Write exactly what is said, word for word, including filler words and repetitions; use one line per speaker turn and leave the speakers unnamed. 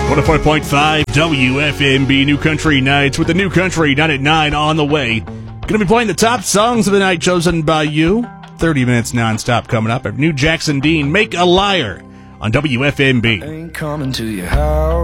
one oh four point five W F M B New Country Nights with the New Country nine at nine on the way. Going to be playing the top songs of the night chosen by you. thirty minutes nonstop coming up. New Jackson Dean, Make a Liar on W F M B.
Ain't coming to your house.